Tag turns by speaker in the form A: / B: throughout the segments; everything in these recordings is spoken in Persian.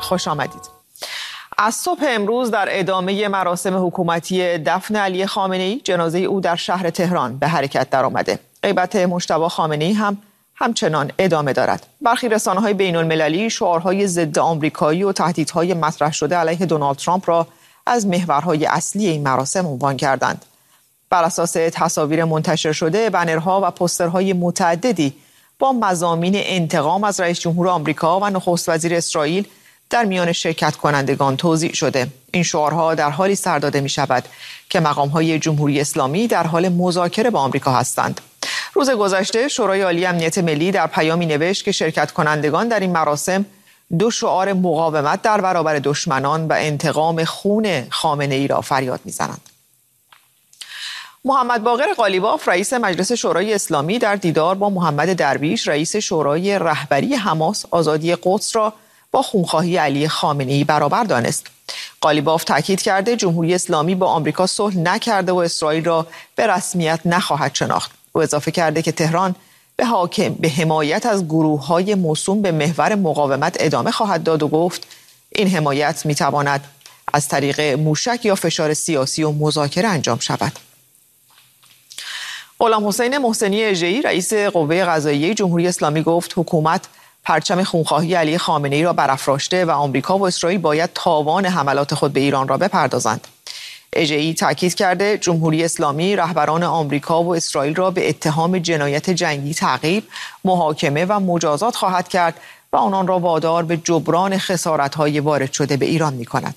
A: خوش آمدید. از صبح امروز در ادامه مراسم حکومتی دفن علی خامنه‌ای، جنازه او در شهر تهران به حرکت درآمده. غیبت مجتبی خامنه‌ای هم همچنان ادامه دارد. برخی رسانه‌های بین‌المللی شعارهای ضد آمریکایی و تهدیدهای مطرح شده علیه دونالد ترامپ را از محورهای اصلی این مراسم عنوان کردند. بر اساس تصاویر منتشر شده، بنرها و پوسترهای متعددی با مضامین انتقام از رئیس جمهور آمریکا و نخست وزیر اسرائیل در میان شرکت کنندگان توزیع شده. این شعارها در حالی سر داده می شود که مقام‌های جمهوری اسلامی در حال مذاکره با آمریکا هستند. روز گذشته شورای عالی امنیت ملی در پیامی نوشت که شرکت کنندگان در این مراسم دو شعار مقاومت در برابر دشمنان و انتقام خون خامنه‌ای را فریاد می‌زنند. محمد باقر قالیباف رئیس مجلس شورای اسلامی در دیدار با محمد درویش رئیس شورای رهبری حماس آزادی قدس را با خونخواهی علی خامنه‌ای برابر دانست. قالیباف تاکید کرده جمهوری اسلامی با آمریکا صلح نکرده و اسرائیل را به رسمیت نخواهد شناخت. او اضافه کرده که تهران به حمایت از گروه‌های موسوم به محور مقاومت ادامه خواهد داد و گفت این حمایت می‌تواند از طریق موشک یا فشار سیاسی و مذاکره انجام شود. غلام حسین محسنی اژه‌ای رئیس قوه قضاییه جمهوری اسلامی گفت حکومت پرچم خونخواهی علی خامنه‌ای را برافراشته و آمریکا و اسرائیل باید تاوان حملات خود به ایران را بپردازند. اژه‌ای تاکید کرده جمهوری اسلامی رهبران آمریکا و اسرائیل را به اتهام جنایت جنگی تعقیب، محاکمه و مجازات خواهد کرد و آنان را وادار به جبران خسارت‌های وارد شده به ایران می‌کند.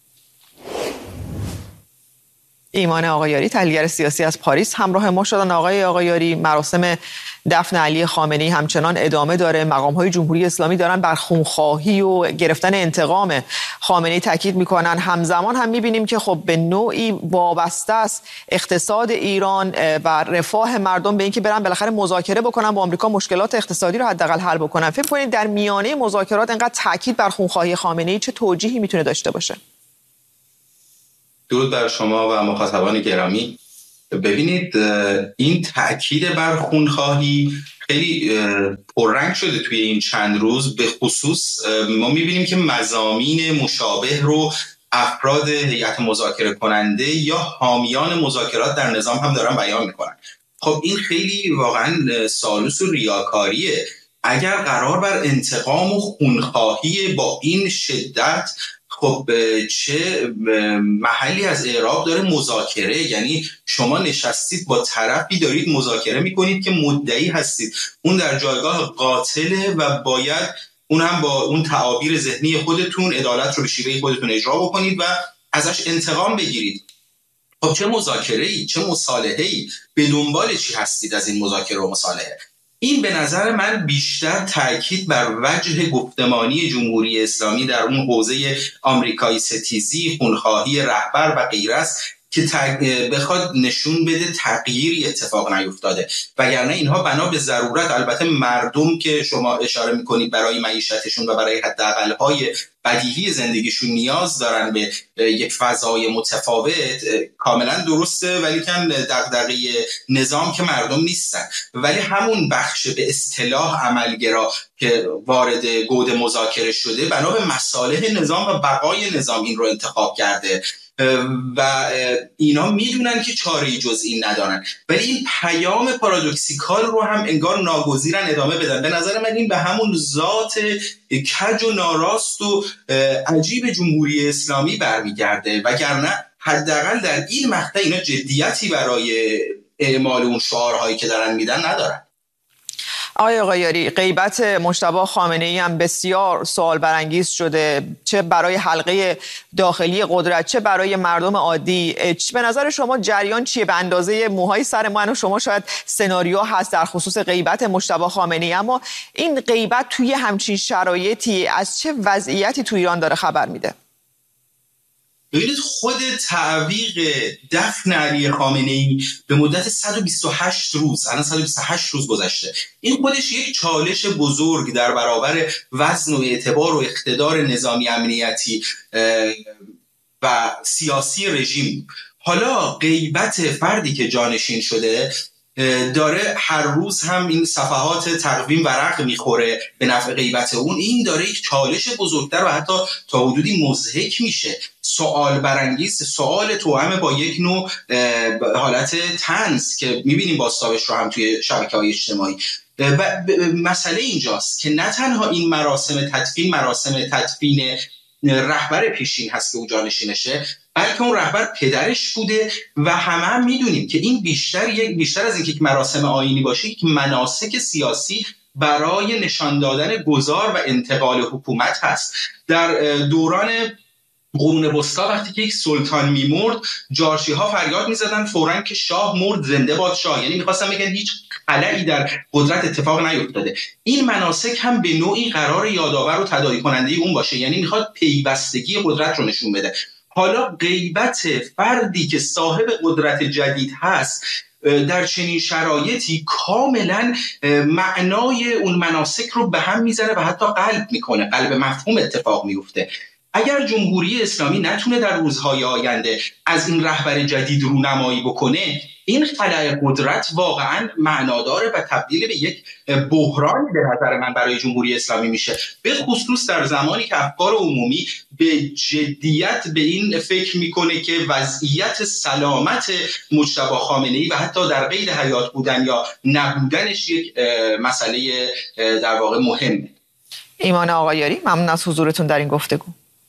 A: ایمان آقایاری تحلیلگر سیاسی از پاریس همراه ما شدن. آقای آقایاری، مراسم دفن علی خامنه‌ای همچنان ادامه داره. مقام‌های جمهوری اسلامی دارن بر خونخواهی و گرفتن انتقام خامنه‌ای تاکید میکنن. همزمان هم میبینیم که خب به نوعی وابسته است اقتصاد ایران و رفاه مردم به اینکه برن بالاخره مذاکره بکنن با آمریکا، مشکلات اقتصادی رو حداقل حل بکنن. فکر کنید در میانه مذاکرات اینقدر تاکید بر خونخواهی خامنه‌ای چه توجیهی میتونه داشته باشه؟
B: درود بر شما و مخاطبان گرامی. ببینید، این تأکید بر خونخواهی خیلی پررنگ شده توی این چند روز. به خصوص ما میبینیم که مضامین مشابه رو افراد هیئت مذاکره کننده یا حامیان مذاکرات در نظام هم دارن بیان میکنن. خب این خیلی واقعا سالوس و ریاکاریه. اگر قرار بر انتقام و خونخواهی با این شدت، خب چه محلی از اعراب داره مذاکره؟ یعنی شما نشستید با طرفی دارید مذاکره میکنید که مدعی هستید اون در جایگاه قاتله و باید اون هم با اون تعابیر ذهنی خودتون عدالت رو به شیوه خودتون اجرا بکنید و ازش انتقام بگیرید. خب چه مذاکره‌ای، چه مصالحه‌ای، به دنبال چی هستید از این مذاکره و مصالحه؟ این به نظر من بیشتر تاکید بر وجه گفتمانی جمهوری اسلامی در اون حوزه آمریکایی ستیزی، خونخواهی رهبر و غیره است که بخواد نشون بده تغییری اتفاق نیفتاده. وگرنه اینها بنا به ضرورت، البته مردم که شما اشاره میکنید برای معیشتشون و برای حداقل‌های بدیهی زندگیشون نیاز دارن به یک فضای متفاوت، کاملا درسته، ولی کن دغدغه نظام که مردم نیستن. ولی همون بخش به اصطلاح عملگرا که وارد گود مذاکره شده بنا به مصالح نظام و بقای نظام این رو انتخاب کرده و اینا میدونن که چاره‌ای جز این ندارن، ولی این پیام پارادوکسیکال رو هم انگار ناگزیرن ادامه بدن. به نظر من این به همون ذات کج و ناراست و عجیب جمهوری اسلامی برمیگرده، وگرنه حداقل در این مقطع اینا جدیتی برای اعمال اون شعارهایی که دارن میدن ندارن.
A: آقای آقایاری، غیبت مجتبی خامنه‌ای هم بسیار سوال برانگیز شده، چه برای حلقه داخلی قدرت چه برای مردم عادی. به نظر شما جریان چیه؟ به اندازه موهای سر من و شما شاید سناریو هست در خصوص غیبت مجتبی خامنه‌ای، اما این غیبت توی همچین شرایطی از چه وضعیتی تو ایران داره خبر میده؟
B: ببینید، خود تعویق دفن علی خامنه‌ای به مدت 128 روز، الان 128 روز گذشته، این خودش یک چالش بزرگ در برابر وزن و اعتبار و اقتدار نظامی امنیتی و سیاسی رژیم. حالا غیبت فردی که جانشین شده داره هر روز هم این صفحات تقویم ورق میخوره به نفع غیبت اون، این داره یک چالش بزرگتر و حتی تا حدودی مضحک میشه، سوال برانگیز، سوال توأم با یک نوع حالت طنز که میبینیم باستابش رو هم توی شبکه‌های اجتماعی. و مسئله اینجاست که نه تنها این مراسم تدفین رهبر پیشین هست که او جانشینشه، بلکه اون رهبر پدرش بوده و هم میدونیم که این بیشتر از اینکه یک مراسم آیینی باشه، یک مناسک سیاسی برای نشان دادن گذار و انتقال حکومت هست. در دوران قرون وسطا وقتی که یک سلطان میمرد، جارچی ها فریاد میزدن فوراً که شاه مرد، زنده باد شاه، یعنی میخواستن بگن هیچ خلایی در قدرت اتفاق نیفتاده. این مناسک هم به نوعی قرار یادآور و تداعی کننده اون باشه، یعنی میخواد پیوستگی قدرت رو نشون بده. حالا غیبت فردی که صاحب قدرت جدید هست در چنین شرایطی کاملا معنای اون مناسک رو به هم میزنه و حتی قلب مفهوم اتفاق میفته. اگر جمهوری اسلامی نتونه در روزهای آینده از این رهبر جدید رونمایی بکنه، این خلأ قدرت واقعا معناداره و تبدیل به یک بحران به نظر من برای جمهوری اسلامی میشه، به خصوص در زمانی که افکار عمومی به جدیت به این فکر میکنه که وضعیت سلامت مجتبی خامنه‌ای و حتی در قید حیات بودن یا نبودنش یک مسئله در واقع مهمه.
A: ایمان آقایاری، ممنون از حضورتون در این گفتگو.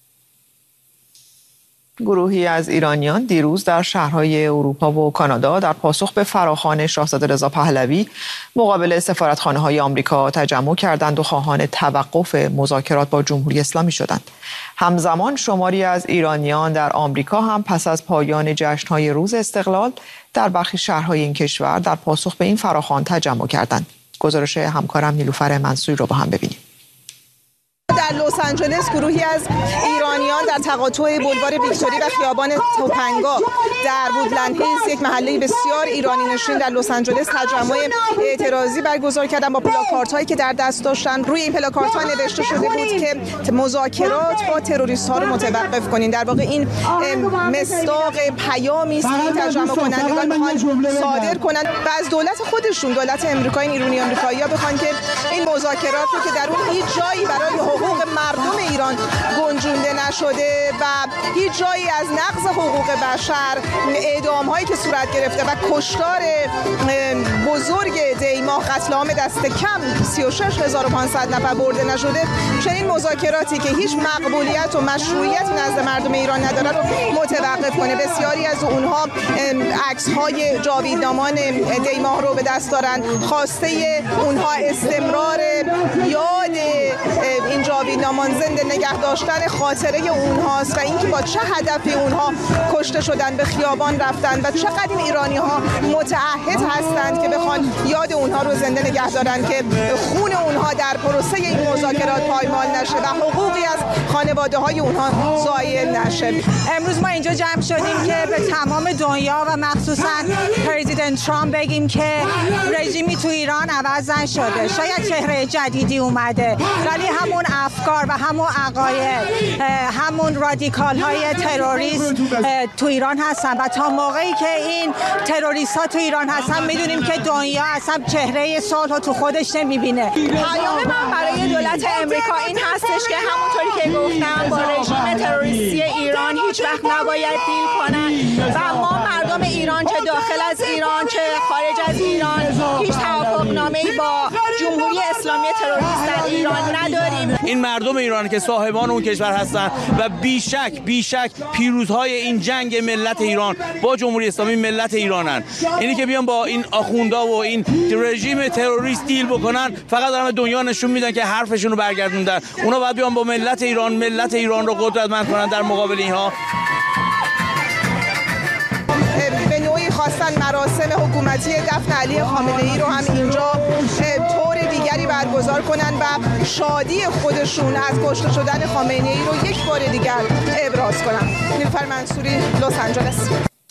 A: گروهی از ایرانیان دیروز در شهرهای اروپا و کانادا در پاسخ به فراخوان شاهزاده رضا پهلوی مقابل سفارتخانه‌های آمریکا تجمع کردند و خواهان توقف مذاکرات با جمهوری اسلامی شدند. همزمان شماری از ایرانیان در آمریکا هم پس از پایان جشن‌های روز استقلال در برخی شهرهای این کشور در پاسخ به این فراخوان تجمع کردند. گزارش همکارم نیلوفر منصوری رو با هم ببینیم.
C: در لس آنجلس گروهی از ایرانیان در تقاطع بولوار ویکتوری و خیابان توپنگا در وودلند هیلز، یک محله بسیار ایرانی نشین در لس آنجلس، تجمع اعتراضی برگزار کردن با پلاکاردهایی که در دست داشتن. روی این پلاکاردها نوشته شده بود که مذاکرات با تروریست‌ها رو متوقف کنین. در واقع این مصداق پیامی است که تجمع کنندگان می‌خوان صادر کنند و از دولت خودشون، دولت آمریکا، ایرانی آمریکایی‌ها بخوان که این مذاکرات رو که در اون هیچ جایی برای حقوق مردم ایران گنجونده نشده و هیچ جایی از نقض حقوق بشر، اعدام‌هایی که صورت گرفته و کشتار بزرگ دی‌ماه، قتل عام دست کم 36500 نفر برده نشده، چنین مذاکراتی که هیچ مقبولیت و مشروعیت نزد مردم ایران نداره رو متوقف کنه. بسیاری از اونها عکس‌های جاویدنامان دی‌ماه رو به دست دارن. خواسته اونها استمرار یاد این جاویدنامان، زنده نگه داشتن خاطره اونهاست و اینکه با چه هدفی اونها کشته شدن، به خیابان رفتن و چقدر این ایرانی‌ها متعهد هستند که بخوان یاد اونها رو زنده نگه دارن، که خون اونها در پروسه این مذاکرات پایمال نشه و حقوقی از خانواده‌های اونها ضایع نشه.
D: امروز ما اینجا جمع شدیم که به تمام دنیا و مخصوصا پرزیدنت ترامپ بگیم که رژیمی تو ایران عوض نشده. شاید چهره جدیدی اومده، ولی همون افکار و همون عقاید، همون رادیکال های تروریست تو ایران هستن و تا موقعی که این تروریست ها تو ایران هستن میدونیم که دنیا اصلا چهره صلح تو خودش نمیبینه.
C: پیام من برای دولت امریکا این هستش که همونطوری که گفتم با رژیم تروریستی ایران هیچ وقت نباید دیل کنن و ما مردم ایران، چه داخل از ایران چه خارج از ایران، هیچ توافقنامه‌ای با جمهوری اسلامی تروریست در ایران نداریم.
E: این مردم ایران که صاحبان اون کشور هستن و بیشک پیروزهای این جنگ ملت ایران با جمهوری اسلامی ملت ایرانن. اینی که بیان با این آخوندا و این رژیم تروریست دیل بکنن فقط دارن به دنیا نشون میدن که حرفشون رو برگردوندن. اونا باید بیان با ملت ایران رو قدرتمند کنن در مقابل اینها.
C: به نوعی خواستن مراسم حکومتی دفن علی خامنه‌ای رو هم اینجا طور دیگری برگزار کنن و شادی خودشون از کشته شدن خامنه‌ای رو یک بار دیگر ابراز کنن. نیلوفر منصوری، لس آنجلس.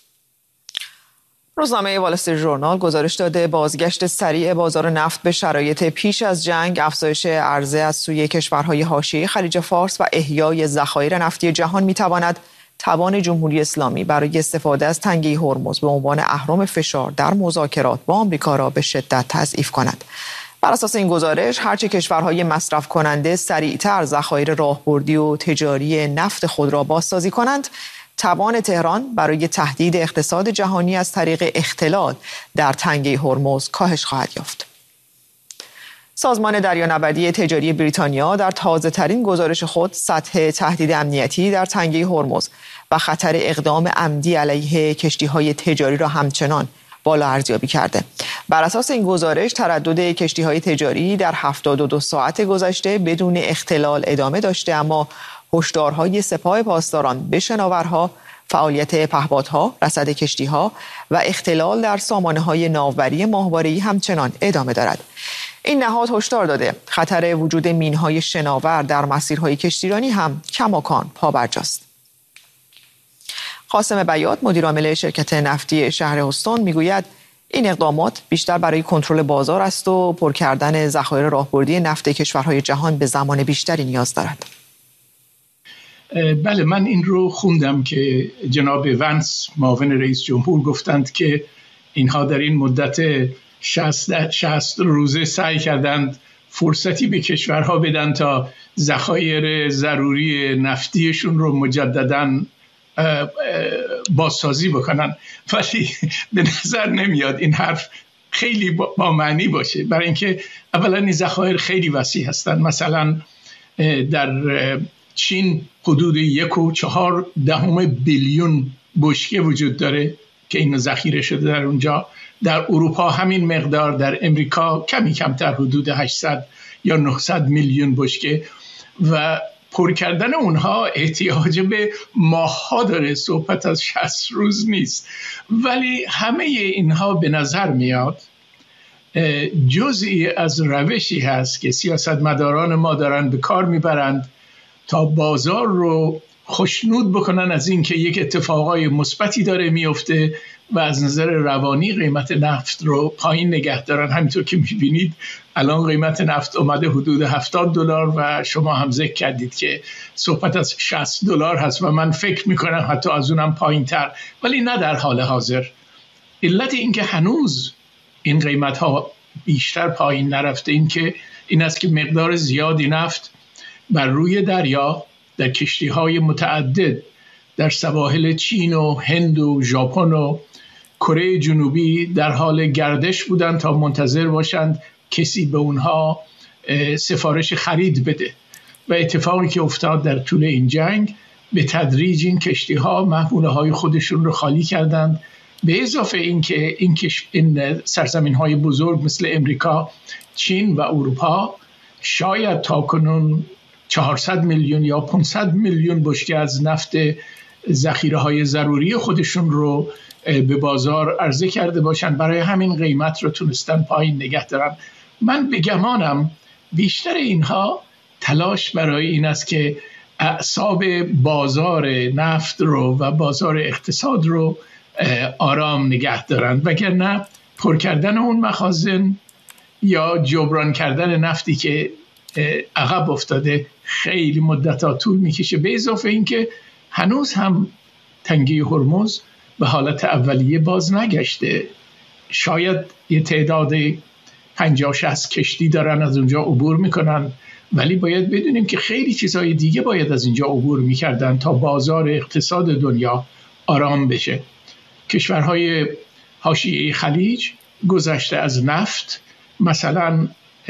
A: روزنامه وال استریت ژورنال گزارش داده بازگشت سریع بازار نفت به شرایط پیش از جنگ، افزایش عرضه از سوی کشورهای حاشیه خلیج فارس و احیای ذخایر نفتی جهان میتواند توان جمهوری اسلامی برای استفاده از تنگه هرمز به عنوان اهرم فشار در مذاکرات با آمریکا را به شدت تضعیف کند. بر اساس این گزارش، هرچه کشورهای مصرف کننده سریعتر ذخایر راهبردی و تجاری نفت خود را بازسازی کنند، توان تهران برای تهدید اقتصاد جهانی از طریق اختلال در تنگه هرمز کاهش خواهد یافت. سازمان دریانوردی تجاری بریتانیا در تازه‌ترین گزارش خود سطح تهدید امنیتی در تنگه هرمز و خطر اقدام عمدی علیه کشتی‌های تجاری را همچنان بالا ارزیابی کرده. بر اساس این گزارش، تردد کشتی‌های تجاری در 72 ساعت گذشته بدون اختلال ادامه داشته، اما هشدارهای سپاه پاسداران به شناورها، فعالیت پهپادها، رصد کشتی‌ها و اختلال در سامانه‌های ناوبری ماهواره‌ای همچنان ادامه دارد. این نهاد هشدار داده خطر وجود مین‌های شناور در مسیرهای کشتیرانی هم کماکان پابرجاست. قاسم بیات، مدیرعامل شرکت نفتی شهر هوستون، میگوید این اقدامات بیشتر برای کنترل بازار است و پر کردن ذخایر راهبردی نفت کشورهای جهان به زمان بیشتری نیاز دارد.
F: بله، من این رو خوندم که جناب ونس، معاون رئیس جمهور، گفتند که اینها در این مدت 60 روزه سعی کردند فرصتی به کشورها بدن تا ذخایر ضروری نفتیشون رو مجدداً بازسازی بکنن، ولی به نظر نمیاد این حرف خیلی با معنی باشه، برای اینکه اولا این ذخایر خیلی وسیع هستند. مثلا در چین حدود 1.4 بیلیون بشکه وجود داره که این ذخیره شده در اونجا. در اروپا همین مقدار، در امریکا کمی کمتر، حدود 800 یا 900 میلیون بشکه، و پر کردن اونها احتیاج به ماه‌ها داره، صحبت از 60 روز نیست. ولی همه اینها به نظر میاد جزئی از روشی هست که سیاستمداران ما دارن به کار میبرند تا بازار رو خوشنود بکنن از این که یک اتفاقای مثبتی داره میفته و از نظر روانی قیمت نفت رو پایین نگه دارن. همینطور که میبینید الان قیمت نفت اومده حدود $70 و شما هم ذکر کردید که صحبت از $60 هست و من فکر میکنم حتی از اونم پایین تر، ولی نه در حال حاضر. علت این که هنوز این قیمت ها بیشتر پایین نرفته این است که مقدار زیادی نفت بر روی دریا در کشتی‌های متعدد در سواحل چین و هند و ژاپن و کره جنوبی در حال گردش بودند تا منتظر باشند کسی به اونها سفارش خرید بده. و اتفاقی که افتاد در طول این جنگ، به تدریج این کشتی‌ها محموله‌های خودشون رو خالی کردند، به اضافه اینکه این سرزمین‌های بزرگ مثل امریکا، چین و اروپا شاید تاکنون 400 میلیون یا 500 میلیون بشکه از نفت ذخیره‌های ضروری خودشون رو به بازار عرضه کرده باشن، برای همین قیمت رو تونستن پایین نگه دارن. من به گمانم بیشتر اینها تلاش برای این است که اعصاب بازار نفت رو و بازار اقتصاد رو آرام نگه دارن، وگرنه پر کردن اون مخازن یا جبران کردن نفتی که عقب افتاده خیلی مدت‌ها طول میکشه. به اضافه اینکه هنوز هم تنگه هرمز به حالت اولیه باز نگشته. شاید یه تعداد 50-60 کشتی دارن از اونجا عبور میکنن، ولی باید بدونیم که خیلی چیزهای دیگه باید از اینجا عبور میکردن تا بازار اقتصاد دنیا آرام بشه. کشورهای حاشیه خلیج گذشته از نفت، مثلا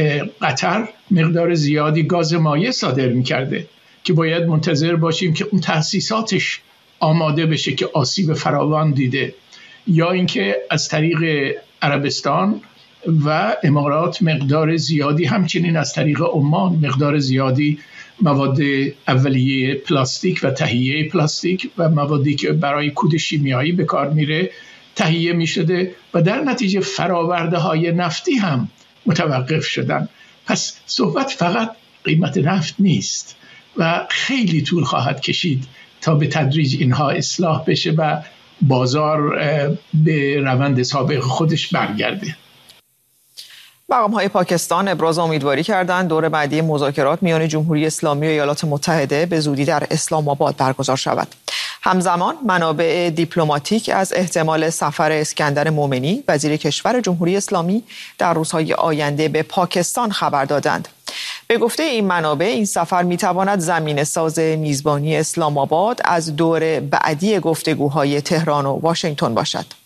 F: قطر مقدار زیادی گاز مایع صادر میکرده که باید منتظر باشیم که اون تأسیساتش آماده بشه که آسیب فراوان دیده، یا اینکه از طریق عربستان و امارات مقدار زیادی، همچنین از طریق عمان مقدار زیادی مواد اولیه پلاستیک و تهیه پلاستیک و موادی که برای کود شیمیایی به کار میره تهیه میشده و در نتیجه فراورده های نفتی هم متوقف شدن. پس صحبت فقط قیمت نفت نیست و خیلی طول خواهد کشید تا به تدریج اینها اصلاح بشه و بازار به روند سابق خودش برگرده.
A: مقام‌های پاکستان ابراز امیدواری کردند دور بعدی مذاکرات میان جمهوری اسلامی و ایالات متحده به زودی در اسلام آباد برگزار شود. همزمان منابع دیپلماتیک از احتمال سفر اسکندر مومنی وزیر کشور جمهوری اسلامی در روزهای آینده به پاکستان خبر دادند. به گفته این منابع این سفر میتواند زمینه‌ساز میزبانی اسلام آباد از دور بعدی گفتگوهای تهران و واشنگتن باشد.